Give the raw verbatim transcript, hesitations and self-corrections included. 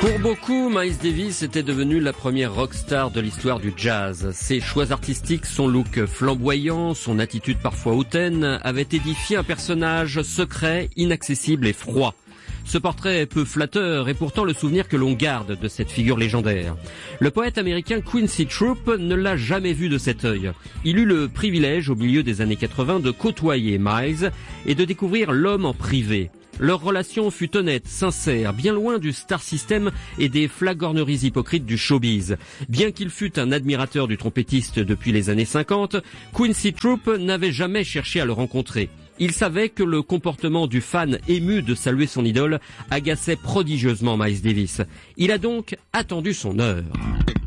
Pour beaucoup, Miles Davis était devenu la première rockstar de l'histoire du jazz. Ses choix artistiques, son look flamboyant, son attitude parfois hautaine avaient édifié un personnage secret, inaccessible et froid. Ce portrait est peu flatteur et pourtant le souvenir que l'on garde de cette figure légendaire. Le poète américain Quincy Troupe ne l'a jamais vu de cet œil. Il eut le privilège au milieu des années quatre-vingts de côtoyer Miles et de découvrir l'homme en privé. Leur relation fut honnête, sincère, bien loin du star system et des flagorneries hypocrites du showbiz. Bien qu'il fût un admirateur du trompettiste depuis les années cinquante, Quincy Troupe n'avait jamais cherché à le rencontrer. Il savait que le comportement du fan ému de saluer son idole agaçait prodigieusement Miles Davis. Il a donc attendu son heure.